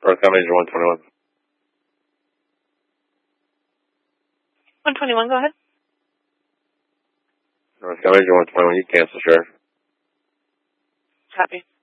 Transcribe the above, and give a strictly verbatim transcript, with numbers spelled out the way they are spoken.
North County one twenty-one. one twenty-one, go ahead. North County one twenty-one, you cancel, Sheriff. Copy.